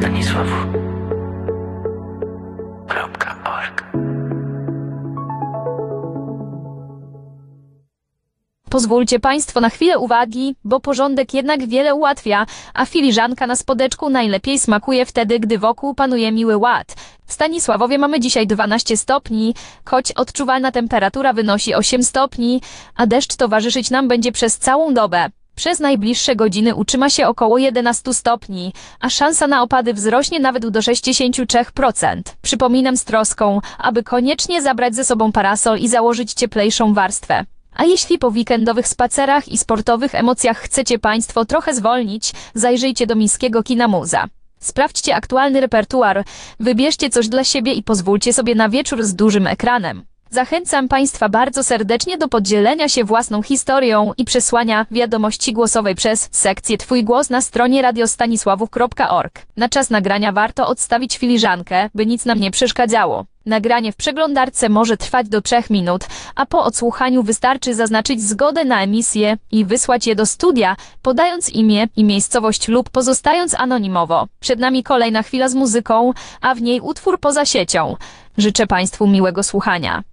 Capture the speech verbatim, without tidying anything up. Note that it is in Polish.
Stanisławów kropka org. Pozwólcie Państwo na chwilę uwagi, bo porządek jednak wiele ułatwia, a filiżanka na spodeczku najlepiej smakuje wtedy, gdy wokół panuje miły ład. W Stanisławowie mamy dzisiaj dwanaście stopni, choć odczuwalna temperatura wynosi osiem stopni, a deszcz towarzyszyć nam będzie przez całą dobę. Przez najbliższe godziny utrzyma się około jedenaście stopni, a szansa na opady wzrośnie nawet do sześćdziesiąt trzy procent. Przypominam z troską, aby koniecznie zabrać ze sobą parasol i założyć cieplejszą warstwę. A jeśli po weekendowych spacerach i sportowych emocjach chcecie Państwo trochę zwolnić, zajrzyjcie do miejskiego kina Muza. Sprawdźcie aktualny repertuar, wybierzcie coś dla siebie i pozwólcie sobie na wieczór z dużym ekranem. Zachęcam Państwa bardzo serdecznie do podzielenia się własną historią i przesłania wiadomości głosowej przez sekcję Twój głos na stronie radio stanisławów kropka org. Na czas nagrania warto odstawić filiżankę, by nic nam nie przeszkadzało. Nagranie w przeglądarce może trwać do trzech minut, a po odsłuchaniu wystarczy zaznaczyć zgodę na emisję i wysłać je do studia, podając imię i miejscowość lub pozostając anonimowo. Przed nami kolejna chwila z muzyką, a w niej utwór poza siecią. Życzę Państwu miłego słuchania.